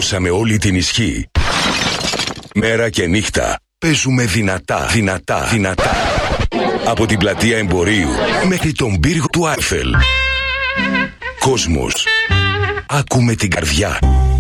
δώσαμε όλη την ισχύ. Μέρα και νύχτα παίζουμε δυνατά, δυνατά, δυνατά. Από την πλατεία Εμπορίου μέχρι τον πύργο του Άιφελ. Κόσμος, άκουμε την καρδιά.